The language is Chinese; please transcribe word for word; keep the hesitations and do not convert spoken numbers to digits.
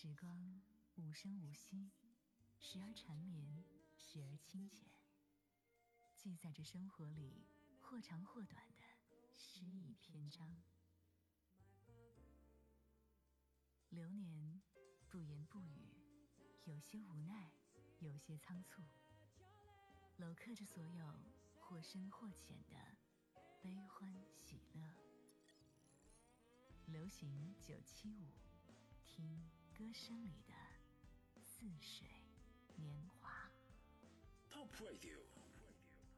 时光无声无息，时而缠绵，时而清浅，记载着生活里或长或短的诗意篇章。流年不言不语，有些无奈，有些仓促，镂刻着所有或深或浅的悲欢喜乐。流行九七五，听歌声里的似水年华。 Top Radio